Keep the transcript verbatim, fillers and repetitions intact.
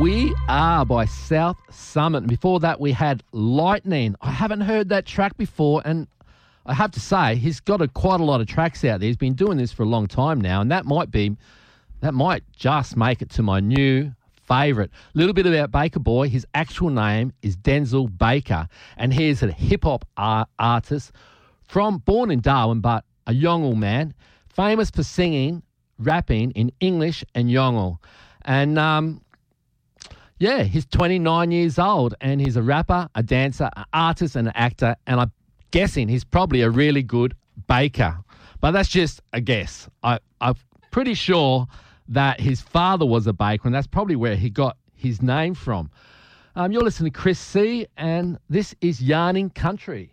We Are by South Summit. And before that, we had Lightning. I haven't heard that track before, and I have to say, he's got a, quite a lot of tracks out there. He's been doing this for a long time now, and that might be, that might just make it to my new favourite. A little bit about Baker Boy. His actual name is Denzel Baker, and he is a hip-hop art- artist from, born in Darwin, but a Yolngu man, famous for singing, rapping in English and Yolngu. And, um... yeah, he's twenty-nine years old, and he's a rapper, a dancer, an artist, and an actor, and I'm guessing he's probably a really good baker. But that's just a guess. I, I'm pretty sure that his father was a baker, and that's probably where he got his name from. Um, you're listening to Chris C, and this is Yarning Country.